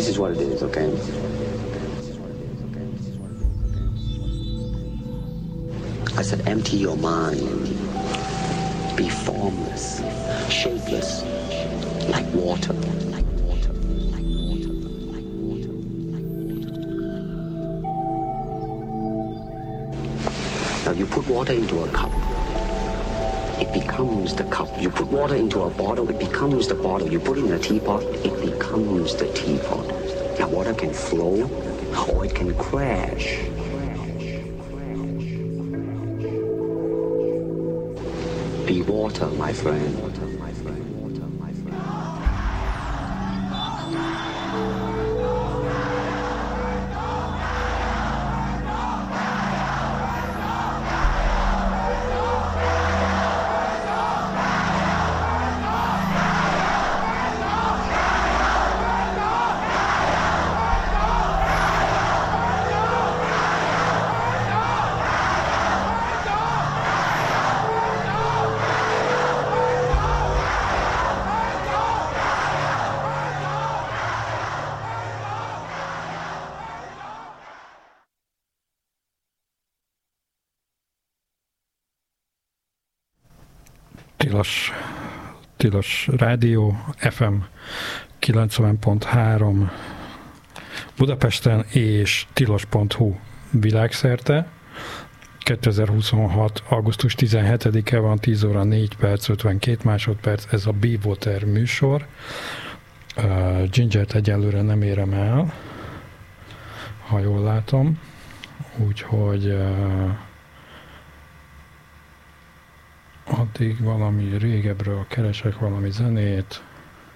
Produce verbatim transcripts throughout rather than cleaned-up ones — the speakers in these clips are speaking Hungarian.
This is what it is, okay? I said, empty your mind. Be formless, shapeless, like water. Like water, like water, like water, like water. Now you put water into a cup. It becomes the cup. You put water into a bottle, it becomes the bottle. You put it in a teapot, it becomes the teapot. Now water can flow or it can crash. Be water, my friend. Tilos, Tilos Rádió, ef em kilencven pont három Budapesten és tilos pont hu világszerte. kétezer-huszonhat. augusztus tizenhetedike van, tíz óra négy perc, ötvenkét másodperc, ez a Be Water műsor. Uh, Gingert egyelőre nem érem el, ha jól látom, úgyhogy uh, addig valami régebről keresek valami zenét.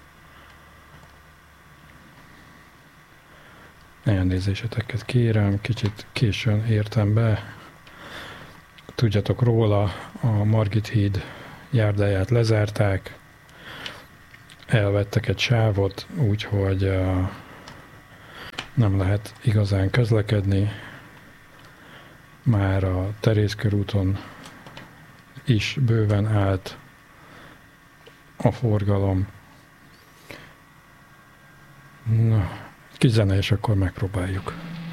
Elnézéseteket kérem, kicsit későn értem be. Tudjatok róla, a Margit híd járdáját lezárták, elvettek egy sávot, úgyhogy uh, nem lehet igazán közlekedni. Már a Teréz körúton is bőven állt a forgalom. Na, kis zene, és akkor megpróbáljuk.